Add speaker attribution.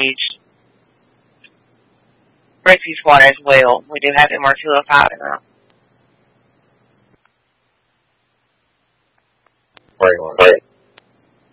Speaker 1: refuge water as well. We do have MR205 in that.
Speaker 2: Right.